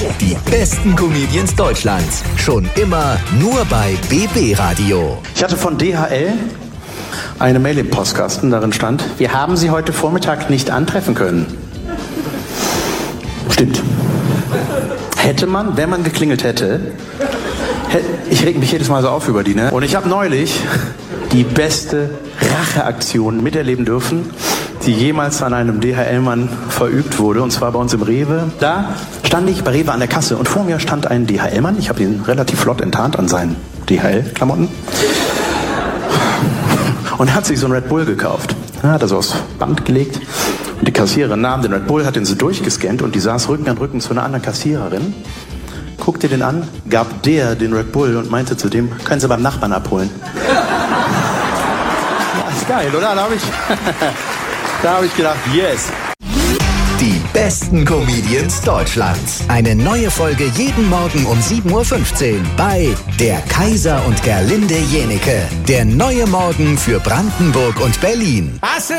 Die besten Comedians Deutschlands. Schon immer nur bei BB Radio. Ich hatte von DHL eine Mail im Postkasten, darin stand: Wir haben Sie heute Vormittag nicht antreffen können. Stimmt. Hätte man, wenn man geklingelt hätte. Ich reg mich jedes Mal so auf über die, ne? Und ich habe neulich die beste Racheaktion miterleben dürfen, die jemals an einem DHL-Mann verübt wurde, und zwar bei uns im Rewe. Da stand ich bei Rewe an der Kasse und vor mir stand ein DHL-Mann. Ich habe ihn relativ flott enttarnt an seinen DHL-Klamotten. Und er hat sich so einen Red Bull gekauft. Er hat das aufs Band gelegt. Und die Kassiererin nahm den Red Bull, hat den so durchgescannt und die saß Rücken an Rücken zu einer anderen Kassiererin. Guckte den an, gab der den Red Bull und meinte zu dem: Können Sie beim Nachbarn abholen. Ja, ist geil, oder? Da hab ich gedacht, yes. Die besten Comedians Deutschlands. Eine neue Folge jeden Morgen um 7.15 Uhr bei Der Kaiser und Gerlinde Jenieke. Der neue Morgen für Brandenburg und Berlin.